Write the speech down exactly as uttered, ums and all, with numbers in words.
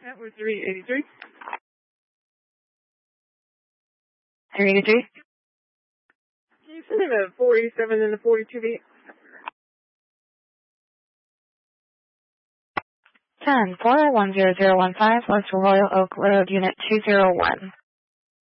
That was three eighty-three. three eighty-three. Can you send him a four eighty-seven and a forty-two beat? ten four one zero zero one five, West Royal Oak Road, Unit two zero one.